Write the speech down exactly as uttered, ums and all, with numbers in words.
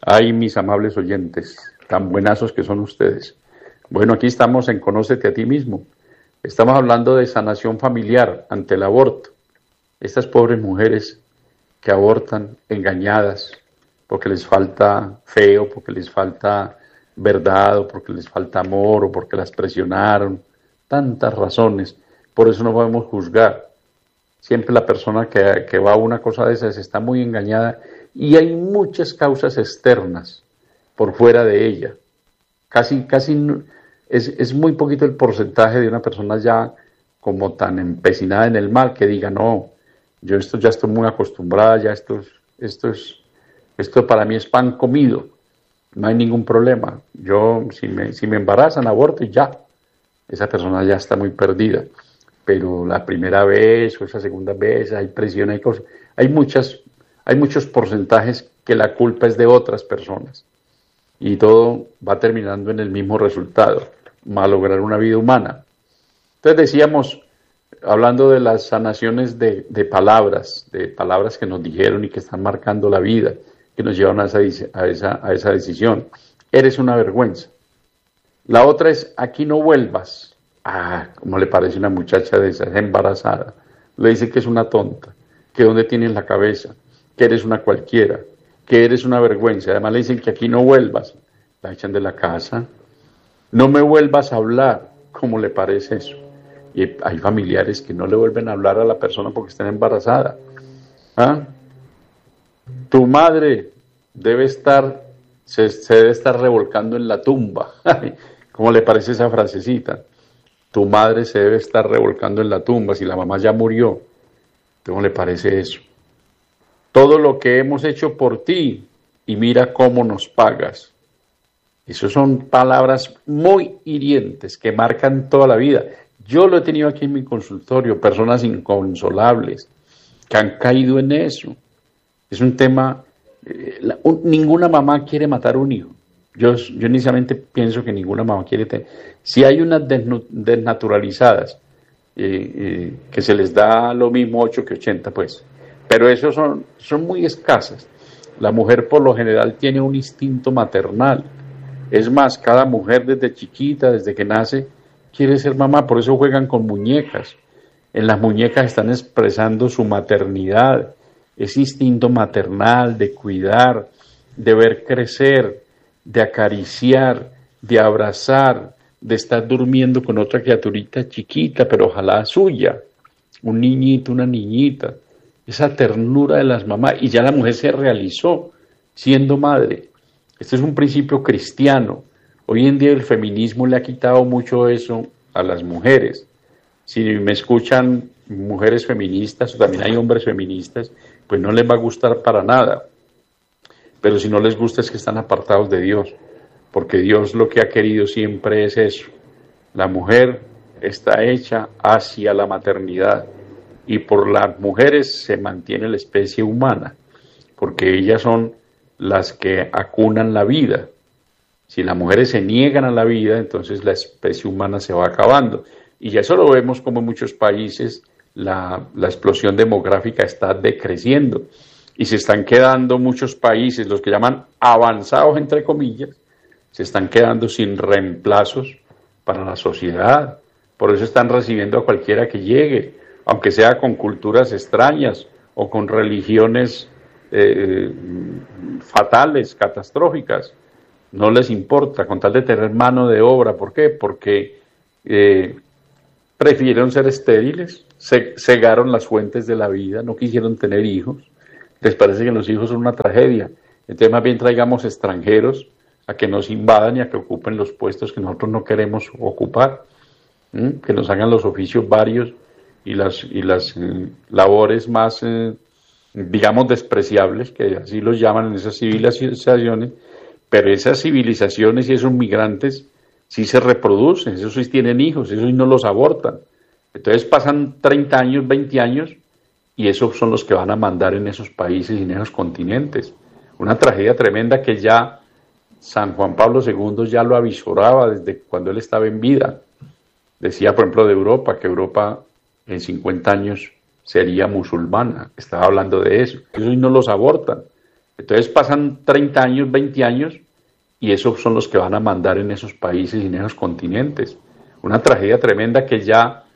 Ay, mis amables oyentes, tan buenazos que son ustedes. Bueno, aquí estamos en Conócete a ti mismo. Estamos hablando de sanación familiar ante el aborto. Estas pobres mujeres que abortan engañadas porque les falta fe o porque les falta verdad o porque les falta amor o porque las presionaron. Tantas razones. Por eso no podemos juzgar. Siempre la persona que, que va a una cosa de esas está muy engañada y hay muchas causas externas por fuera de ella. Casi, casi es, es muy poquito el porcentaje de una persona ya como tan empecinada en el mal que diga, no, yo esto ya estoy muy acostumbrada, ya esto, es, esto, es, esto para mí es pan comido, no hay ningún problema. Yo, si me, si me embarazan, aborto y ya. Esa persona ya está muy perdida. Pero la primera vez o esa segunda vez hay presión, hay cosas, hay muchas, hay muchos porcentajes que la culpa es de otras personas y todo va terminando en el mismo resultado, malograr una vida humana. Entonces decíamos, hablando de las sanaciones de, de palabras, de palabras que nos dijeron y que están marcando la vida, que nos llevan a esa, a esa, a esa decisión, eres una vergüenza. La otra es, aquí no vuelvas. Ah, como le parece una muchacha de esas, embarazada. Le dice que es una tonta, que dónde tienes la cabeza, que eres una cualquiera, que eres una vergüenza. Además le dicen que aquí no vuelvas. La echan de la casa. No me vuelvas a hablar. ¿Cómo le parece eso? Y hay familiares que no le vuelven a hablar a la persona porque está embarazada. ¿Ah? Tu madre debe estar, se, se debe estar revolcando en la tumba. ¿Cómo le parece esa frasecita? Tu madre se debe estar revolcando en la tumba si la mamá ya murió. ¿Cómo le parece eso? Todo lo que hemos hecho por ti y mira cómo nos pagas. Esas son palabras muy hirientes que marcan toda la vida. Yo lo he tenido aquí en mi consultorio, personas inconsolables que han caído en eso. Es un tema, eh, la, un, ninguna mamá quiere matar a un hijo. Yo, yo inicialmente pienso que ninguna mamá quiere tener. Si hay unas desnaturalizadas, eh, eh, que se les da lo mismo ocho que ochenta, pues. Pero esos son, son muy escasas. La mujer por lo general tiene un instinto maternal. Es más, cada mujer desde chiquita, desde que nace, quiere ser mamá. Por eso juegan con muñecas. En las muñecas están expresando su maternidad. Ese instinto maternal de cuidar, de ver crecer, de acariciar, de abrazar, de estar durmiendo con otra criaturita chiquita, pero ojalá suya, un niñito, una niñita, esa ternura de las mamás, y ya la mujer se realizó siendo madre. Este es un principio cristiano. Hoy en día el feminismo le ha quitado mucho eso a las mujeres. Si me escuchan mujeres feministas, o también hay hombres feministas, pues no les va a gustar para nada. Pero si no les gusta es que están apartados de Dios, porque Dios lo que ha querido siempre es eso. La mujer está hecha hacia la maternidad y por las mujeres se mantiene la especie humana, porque ellas son las que acunan la vida. Si las mujeres se niegan a la vida, entonces la especie humana se va acabando. Y ya eso lo vemos como en muchos países la, la explosión demográfica está decreciendo. Y se están quedando muchos países, los que llaman avanzados, entre comillas, se están quedando sin reemplazos para la sociedad. Por eso están recibiendo a cualquiera que llegue, aunque sea con culturas extrañas o con religiones eh, fatales, catastróficas. No les importa, con tal de tener mano de obra. ¿Por qué? Porque eh, prefirieron ser estériles, se, cegaron las fuentes de la vida, no quisieron tener hijos. Les parece que los hijos son una tragedia. Entonces más bien traigamos extranjeros a que nos invadan y a que ocupen los puestos que nosotros no queremos ocupar, ¿Mm? que nos hagan los oficios varios y las, y las eh, labores más, eh, digamos, despreciables, que así los llaman en esas civilizaciones, pero esas civilizaciones y esos migrantes sí se reproducen, esos sí tienen hijos, esos sí no los abortan. Entonces pasan treinta años, veinte años, y esos son los que van a mandar en esos países y en esos continentes. Una tragedia tremenda que ya San Juan Pablo segundo ya lo avisoraba desde cuando él estaba en vida. Decía, por ejemplo, de Europa, que Europa en cincuenta años sería musulmana. Estaba hablando de eso. Esos no los abortan. Entonces pasan treinta años, veinte años, y esos son los que van a mandar en esos países y en esos continentes. Una tragedia tremenda que ya